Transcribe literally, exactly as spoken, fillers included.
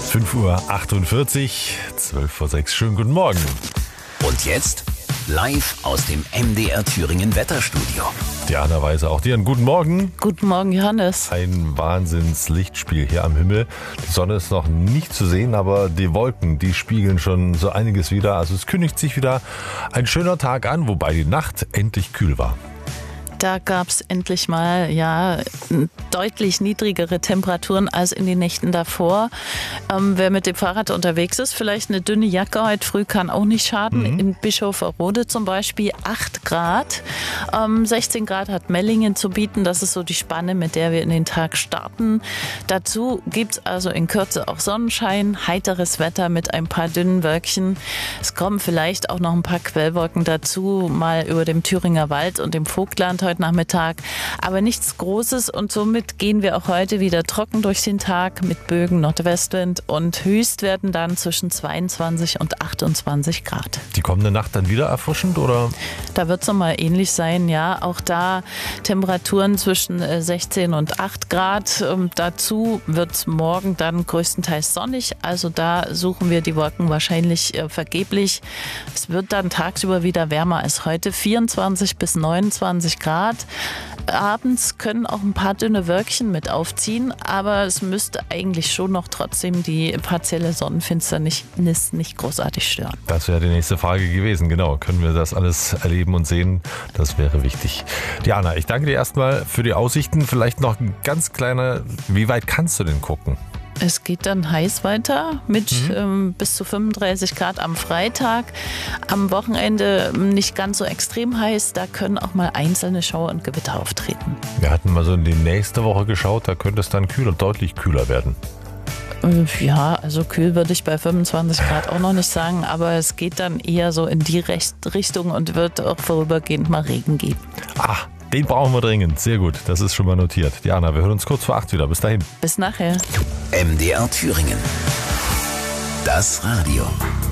fünf Uhr achtundvierzig, zwölf vor sechs. Schönen guten Morgen. Und jetzt live aus dem M D R Thüringen Wetterstudio. Diana Weise, auch dir einen guten Morgen. Guten Morgen, Johannes. Ein Wahnsinnslichtspiel hier am Himmel. Die Sonne ist noch nicht zu sehen, aber die Wolken, die spiegeln schon so einiges wieder. Also es kündigt sich wieder ein schöner Tag an, wobei die Nacht endlich kühl war. Da gab es endlich mal ja deutlich niedrigere Temperaturen als in den Nächten davor. Ähm, wer mit dem Fahrrad unterwegs ist, vielleicht eine dünne Jacke heute früh kann auch nicht schaden. Mhm. In Bischofferode zum Beispiel acht Grad. Ähm, sechzehn Grad hat Mellingen zu bieten. Das ist so die Spanne, mit der wir in den Tag starten. Dazu gibt es also in Kürze auch Sonnenschein, heiteres Wetter mit ein paar dünnen Wölkchen. Es kommen vielleicht auch noch ein paar Quellwolken dazu, mal über dem Thüringer Wald und dem Vogtland heute Nachmittag, aber nichts Großes und somit gehen wir auch heute wieder trocken durch den Tag mit Bögen Nordwestwind und Höchstwerten dann zwischen zweiundzwanzig und achtundzwanzig Grad. Die kommende Nacht dann wieder erfrischend, oder? Da wird es nochmal ähnlich sein, ja. Auch da Temperaturen zwischen sechzehn und acht Grad. Und dazu wird es morgen dann größtenteils sonnig, also da suchen wir die Wolken wahrscheinlich äh, vergeblich. Es wird dann tagsüber wieder wärmer als heute, vierundzwanzig bis neunundzwanzig Grad. Abends können auch ein paar dünne Wölkchen mit aufziehen, aber es müsste eigentlich schon noch trotzdem die partielle Sonnenfinsternis nicht großartig stören. Das wäre die nächste Frage gewesen, genau. Können wir das alles erleben und sehen? Das wäre wichtig. Diana, ich danke dir erstmal für die Aussichten. Vielleicht noch ein ganz kleiner, wie weit kannst du denn gucken? Es geht dann heiß weiter mit mhm. ähm, bis zu fünfunddreißig Grad am Freitag. Am Wochenende nicht ganz so extrem heiß. Da können auch mal einzelne Schauer und Gewitter auftreten. Wir hatten mal so in die nächste Woche geschaut, da könnte es dann kühler, deutlich kühler werden. Ja, also kühl würde ich bei fünfundzwanzig Grad auch noch nicht sagen, aber es geht dann eher so in die Richtung und wird auch vorübergehend mal Regen geben. Ah, den brauchen wir dringend. Sehr gut, das ist schon mal notiert. Diana, wir hören uns kurz vor acht wieder. Bis dahin. Bis nachher. M D R Thüringen. Das Radio.